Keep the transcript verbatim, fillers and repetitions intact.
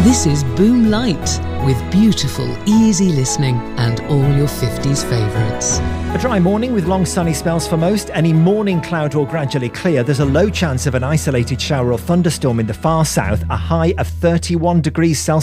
This is Boom Light, with beautiful, easy listening and all your fifties favourites. A dry morning with long sunny spells for most. Any morning cloud will gradually clear. There's a low chance of an isolated shower or thunderstorm in the far south. A high of thirty-one degrees Celsius.